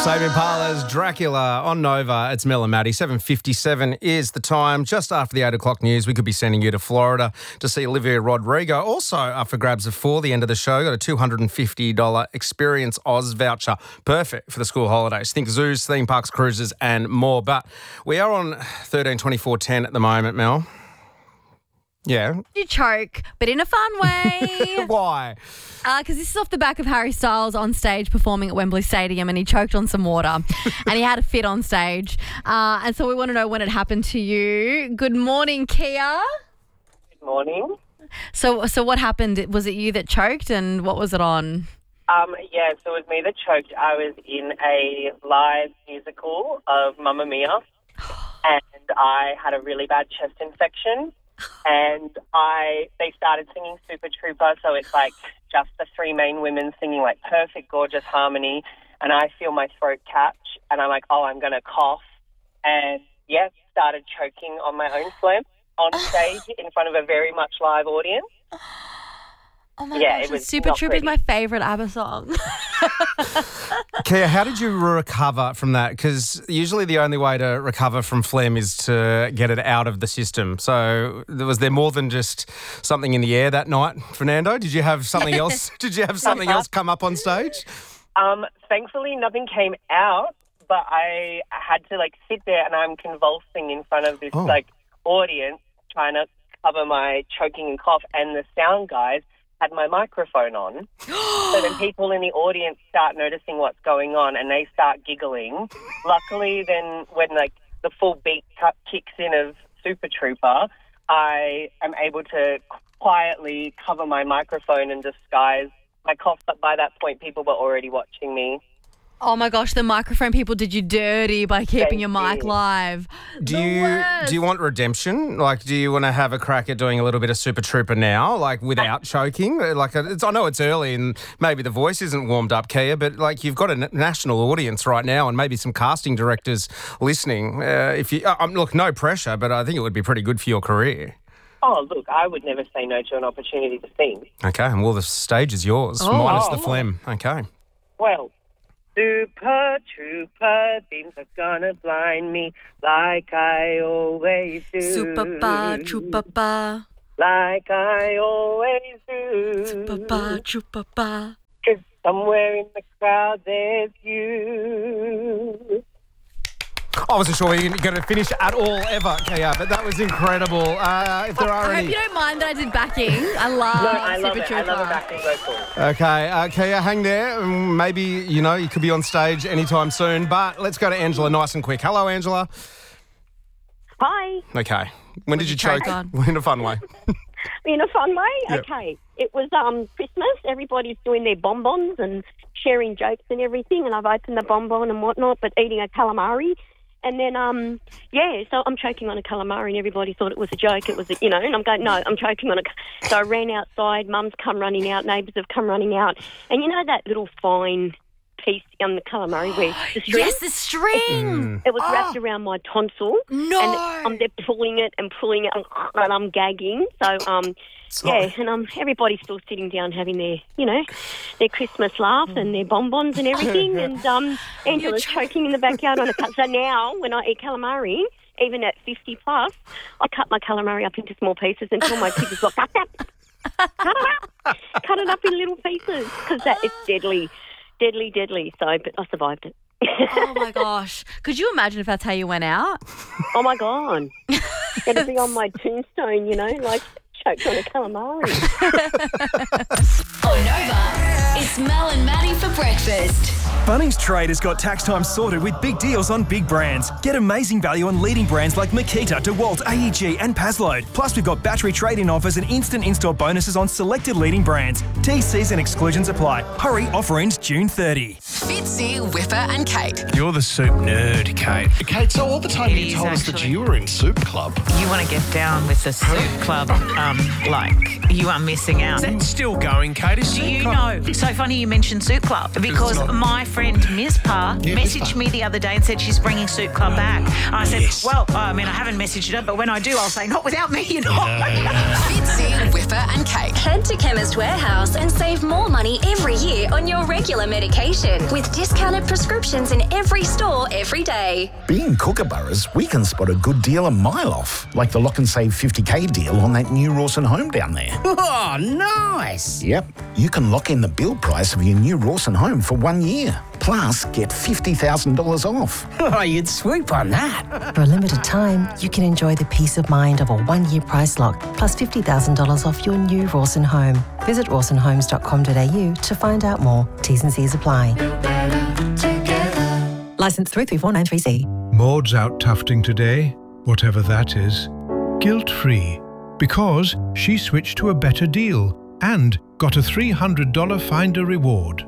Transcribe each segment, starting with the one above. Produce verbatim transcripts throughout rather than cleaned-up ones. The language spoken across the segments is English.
Tame Impala's Dracula on Nova. It's Mel and Maddie. seven fifty-seven is the time. Just after the eight o'clock news, we could be sending you to Florida to see Olivia Rodrigo. Also up for grabs before the end of the show. Got a two hundred fifty dollars Experience Oz voucher. Perfect for the school holidays. Think zoos, theme parks, cruises and more. But we are on thirteen twenty-four ten at the moment, Mel. Yeah. You choke, but in a fun way. Why? Because uh, this is off the back of Harry Styles on stage performing at Wembley Stadium, and he choked on some water and he had a fit on stage. Uh, and so we want to know when it happened to you. Good morning, Kia. Good morning. So so what happened? Was it you that choked, and what was it on? Um, yeah, so it was me that choked. I was in a live musical of Mamma Mia, and I had a really bad chest infection. And I, they started singing Super Trooper, so it's like just the three main women singing like perfect, gorgeous harmony. And I feel my throat catch, and I'm like, oh, I'm going to cough. And yeah, started choking on my own phlegm on stage in front of a very much live audience. Oh my yeah, gosh, it was Super Trooper is my favourite ABBA song. Kia, how did you recover from that? Because usually the only way to recover from phlegm is to get it out of the system. So was there more than just something in the air that night, Fernando? Did you have something else? Did you have something else come up on stage? Um, thankfully, nothing came out, but I had to like sit there and I'm convulsing in front of this oh. like audience trying to cover my choking and cough, and the sound guys had my microphone on. So then people in the audience start noticing what's going on and they start giggling. Luckily, then when like the full beat cut kicks in of Super Trooper, I am able to quietly cover my microphone and disguise my cough. But by that point, people were already watching me. Oh my gosh, the microphone people did you dirty by keeping Thank your mic you. live. Do The you worst. do you want redemption? Like, do you want to have a crack at doing a little bit of Super Trooper now, like without choking? Like, it's, I know it's early and maybe the voice isn't warmed up, Kia, but like you've got a n- national audience right now and maybe some casting directors listening. Uh, if you, uh, um, look, no pressure, but I think it would be pretty good for your career. Oh, look, I would never say no to an opportunity to sing. Okay, and well, the stage is yours, Oh. minus the phlegm. Okay. Well, Super Trooper, beams are gonna blind me like I always do. Super ba, chupa ba, Like I always do. super ba, chupa ba. 'Cause somewhere in the crowd there's you. I wasn't sure you were going to finish at all ever, Kia, but that was incredible. Uh, if there are I any... hope you don't mind that I did backing. I love No, I love Super it. Trooper. I love a backing vocal. Okay, uh, Kia, hang there. Um, Maybe, you know, you could be on stage anytime soon, but let's go to Angela nice and quick. Hello, Angela. Hi. Okay. When did you choke choke? on? In a fun way. In a fun way? Yep. Okay. It was um Christmas. Everybody's doing their bonbons and sharing jokes and everything, and I've opened the bonbon and whatnot, but eating a calamari. And then, um, yeah, so I'm choking on a calamari and everybody thought it was a joke. It was, a, you know, and I'm going, no, I'm choking on a... So I ran outside. Mum's come running out. Neighbours have come running out. And you know that little fine piece on the calamari where the string? Yes, the string. It was wrapped around my tonsil. No. And I'm there pulling it and pulling it and I'm gagging. So, um, yeah, and um, everybody's still sitting down having their, you know, their Christmas laugh and their bonbons and everything. And um, Angela's cho- choking in the backyard on a cut. So now when I eat calamari, even at fifty plus, I cut my calamari up into small pieces until my kids are like, cut that. Cut it up. Cut it up in little pieces because that is deadly. Deadly, deadly. So, but I survived it. Oh my gosh. Could you imagine if that's how you went out? Oh my God. It'd be on my tombstone, you know, like choked on a calamari. On Nova, it's Mel and Maddie for breakfast. Bunnings Trade has got tax time sorted with big deals on big brands. Get amazing value on leading brands like Makita, DeWalt, A E G and Pazload. Plus, we've got battery trade-in offers and instant install bonuses on selected leading brands. T Cs and exclusions apply. Hurry, offer ends June thirtieth. Fitzy, Whipper and Kate. You're the soup nerd, Kate. Kate, so all the time It you is told us that actually. you were in Super Club. You want to get down with the soup club, um, like you are missing out. Is that still going, Kate? Is Do Soup you Club- know? So funny you mentioned Soup Club because not- my friend Mizpah Yeah, messaged Mizpah. me the other day and said she's bringing Soup Club back. I said, Yes. well, I mean, I haven't messaged her, but when I do, I'll say, not without me, you know. Fitzy, Whipper and Kate. Head to Chemist Warehouse and save more money every year on your regular medication with discounted prescriptions in every store every day. Being Kookaburras, we can spot a good deal a mile off, like the lock and save fifty K deal on that new Rawson home down there. Oh, nice. Yep, you can lock in the build price of your new Rawson home for one year. Plus, get fifty thousand dollars off. Oh, you'd swoop on that. For a limited time, you can enjoy the peace of mind of a one-year price lock plus fifty thousand dollars off your new Rawson home. Visit rawson homes dot com dot a u to find out more. T's and C's apply. Licence three three four nine three C. Maud's out tufting today, whatever that is, guilt-free, because she switched to a better deal and got a three hundred dollars Finder reward.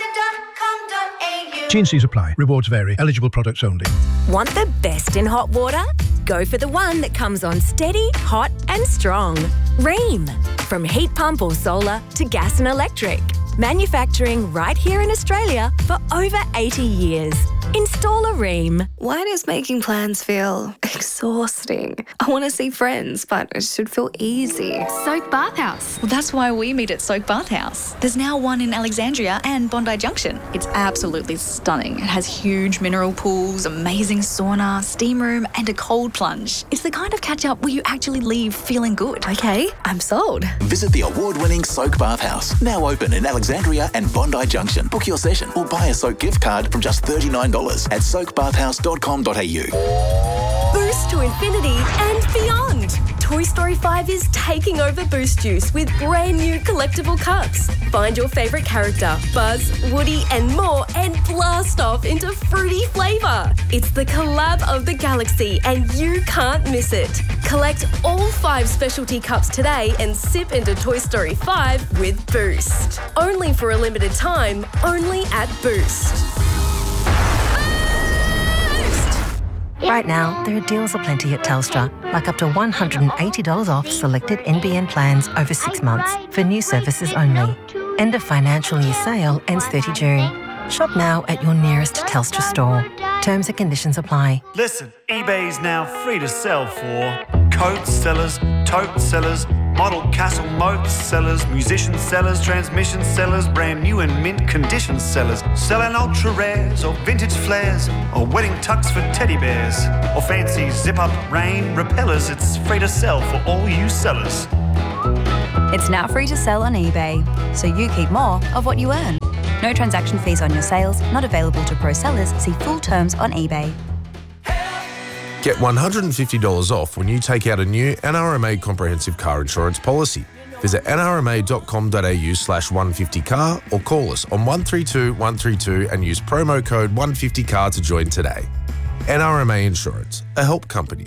T and C's apply. Rewards vary. Eligible products only. Want the best in hot water? Go for the one that comes on steady, hot and strong. Rheem. From heat pump or solar to gas and electric. Manufacturing right here in Australia for over eighty years. Install a Rheem. Why does making plans feel exhausting? I want to see friends, but it should feel easy. Soak Bathhouse. Well, that's why we meet at Soak Bathhouse. There's now one in Alexandria and Bondi Junction. It's absolutely stunning. It has huge mineral pools, amazing sauna, steam room, and a cold plunge. It's the kind of catch-up where you actually leave feeling good. Okay, I'm sold. Visit the award-winning Soak Bathhouse, now open in Alexandria and Bondi Junction. Book your session or buy a Soak gift card from just thirty-nine dollars at soak bathhouse dot com dot a u. Boost to infinity and beyond. Toy Story five is taking over Boost Juice with brand new collectible cups. Find your favourite character, Buzz, Woody and more, and blast off into fruity flavour. It's the collab of the galaxy and you can't miss it. Collect all five specialty cups today and sip into Toy Story five with Boost. Only for a limited time, only at Boost. Right now, there are deals aplenty at Telstra, like up to one hundred eighty dollars off selected N B N plans over six months for new services only. End of financial year sale ends thirtieth of June. Shop now at your nearest Telstra store. Terms and conditions apply. Listen, eBay's now free to sell for coat sellers, tote sellers, model castle moat sellers, musician sellers, transmission sellers, brand new and mint condition sellers, selling ultra rares or vintage flares, or wedding tux for teddy bears, or fancy zip-up rain repellers. It's free to sell for all you sellers. It's now free to sell on eBay, so you keep more of what you earn. No transaction fees on your sales, not available to pro sellers. See full terms on eBay. Get one hundred fifty dollars off when you take out a new N R M A comprehensive car insurance policy. Visit n r m a dot com dot a u slash one fifty car or call us on one three two one three two and use promo code one fifty car to join today. N R M A Insurance, a help company.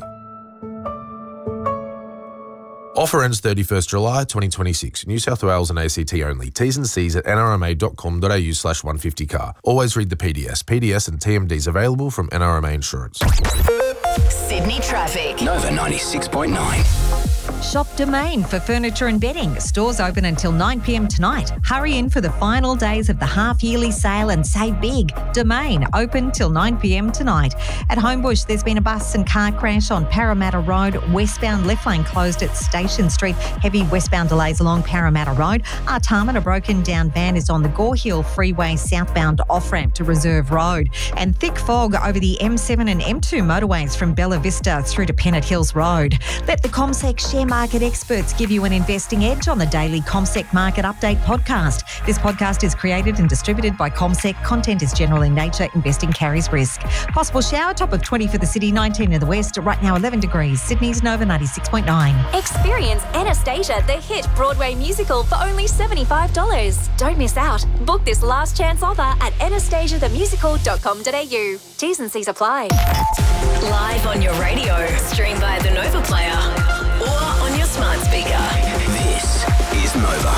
Offer ends thirty-first of July twenty twenty-six. New South Wales and A C T only. T's and C's at n r m a dot com dot a u slash one fifty car. Always read the P D S. P D S and T M Ds available from N R M A Insurance. Sydney traffic. Nova ninety-six point nine. Shop Domain for furniture and bedding. Stores open until nine p m tonight. Hurry in for the final days of the half-yearly sale and save big. Domain open till nine p m tonight. At Homebush, there's been a bus and car crash on Parramatta Road. Westbound left lane closed at Station Street. Heavy westbound delays along Parramatta Road. Artarmon, a broken down van is on the Gore Hill Freeway southbound off-ramp to Reserve Road. And thick fog over the M seven and M two motorways from Bella Vista through to Pennant Hills Road. Let the CommSec share market experts give you an investing edge on the daily CommSec Market Update podcast. This podcast is created and distributed by CommSec. Content is general in nature. Investing carries risk. Possible shower, top of twenty for the city, nineteen in the west. Right now, eleven degrees. Sydney's Nova ninety-six point nine. Experience Anastasia, the hit Broadway musical, for only seventy-five dollars. Don't miss out. Book this last chance offer at anastasia the musical dot com dot a u. T's and C's apply. Live on your radio, stream via the Nova Player, or on your smart speaker. This is Nova.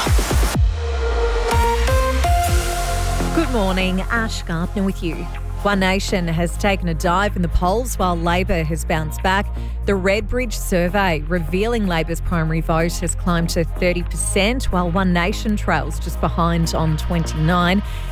Good morning, Ash Gardner with you. One Nation has taken a dive in the polls while Labor has bounced back. The Redbridge survey revealing Labor's primary vote has climbed to thirty percent, while One Nation trails just behind on twenty-nine.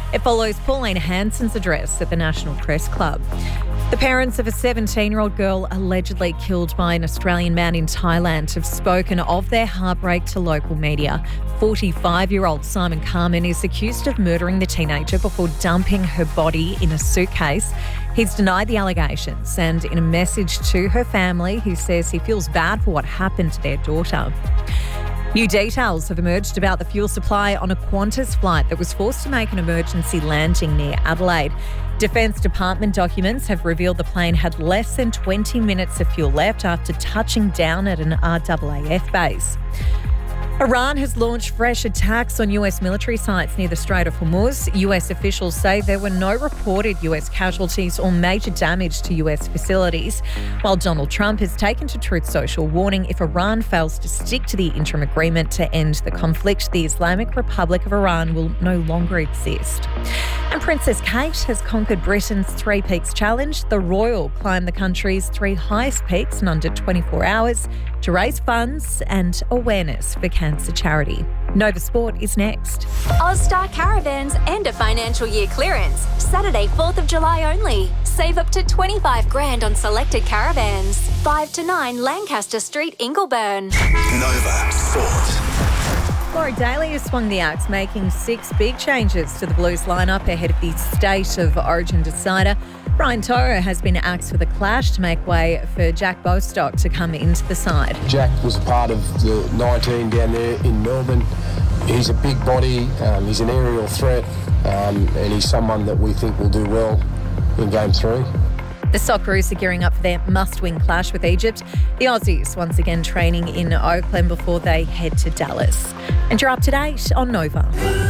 It follows Pauline Hanson's address at the National Press Club. The parents of a seventeen-year-old girl allegedly killed by an Australian man in Thailand have spoken of their heartbreak to local media. forty-five-year-old Simon Carmen is accused of murdering the teenager before dumping her body in a suitcase. He's denied the allegations, and in a message to her family, he says he feels bad for what happened to their daughter. New details have emerged about the fuel supply on a Qantas flight that was forced to make an emergency landing near Adelaide. Defence Department documents have revealed the plane had less than twenty minutes of fuel left after touching down at an R A A F base. Iran has launched fresh attacks on U S military sites near the Strait of Hormuz. U S officials say there were no reported U S casualties or major damage to U S facilities, while Donald Trump has taken to Truth Social, warning if Iran fails to stick to the interim agreement to end the conflict, the Islamic Republic of Iran will no longer exist. And Princess Kate has conquered Britain's Three Peaks Challenge. The royal climbed the country's three highest peaks in under twenty-four hours to raise funds and awareness for cancer charity. Nova Sport is next. Ozstar Caravans end of financial year clearance. Saturday, fourth of July only. Save up to twenty-five grand on selected caravans. five to nine Lancaster Street, Ingleburn. Nova Sport. Laura Daly has swung the axe, making six big changes to the Blues lineup ahead of the State of Origin decider. Brian Toro has been axed for the clash to make way for Jack Bostock to come into the side. Jack was a part of the nineteen down there in Melbourne. He's a big body, um, he's an aerial threat, um, and he's someone that we think will do well in game three. The Socceroos are gearing up for their must-win clash with Egypt. The Aussies once again training in Oakland before they head to Dallas. And you're up to date on Nova.